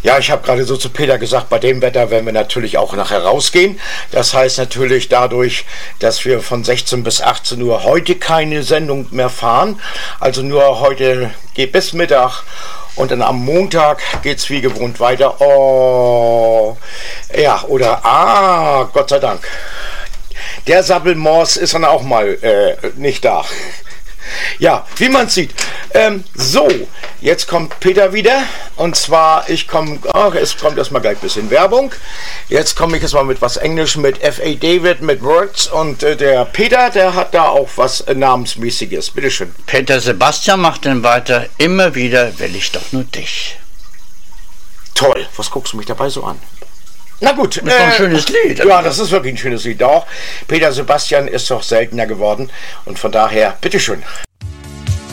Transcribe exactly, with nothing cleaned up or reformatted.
Ja, ich habe gerade so zu Peter gesagt, bei dem Wetter werden wir natürlich auch nachher rausgehen. Das heißt natürlich dadurch, dass wir von sechzehn bis achtzehn Uhr heute keine Sendung mehr fahren. Also nur heute geht bis Mittag. Und dann am Montag geht's wie gewohnt weiter. Oh, ja, oder, ah, Gott sei Dank. Der Sabbelmors ist dann auch mal äh, nicht da. Ja, wie man sieht. Ähm, so, jetzt kommt Peter wieder. Und zwar, ich komme, ach, es kommt erstmal gleich ein bisschen Werbung. Jetzt komme ich erstmal mit was Englisch, mit F A David, mit Words. Und äh, der Peter, der hat da auch was äh, Namensmäßiges. Bitteschön. Peter Sebastian macht dann weiter. Immer wieder will ich doch nur dich. Toll, was guckst du mich dabei so an? Na gut. Das ist doch ein äh, schönes Lied. Ja, das ist wirklich ein schönes Lied auch. Peter Sebastian ist doch seltener geworden und von daher, bitteschön.